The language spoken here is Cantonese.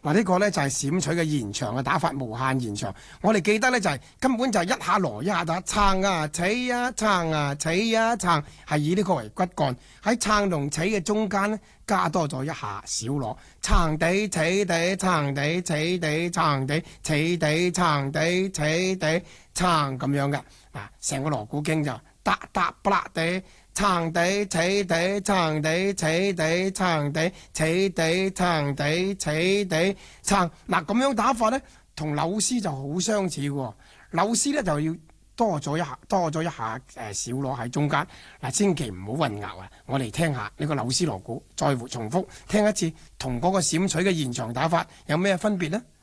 嗱，呢個呢就係閃取嘅延長嘅打法，無限延長。我哋記得呢就係根本就係一下羅一下打，撐啊起啊撐啊起啊撐，係以呢個為骨幹。喺撐同起嘅中間呢，加多咗一下小羅，撐地起地撐地起地撐地起地撐地起地撐咁樣嘅。成個鑼鼓經就嗒嗒不啦地。撐地起地撐地起地撐地起地撐地起地撐。嗱，咁樣打法呢，同柳絲就好相似喎。柳絲呢，就要多咗一下小鑼喺中間。嗱，千祈唔好混淆啊！我哋聽下呢個柳絲鑼鼓，再重複聽一次，同嗰個閃取嘅延長打法有咩分別呢？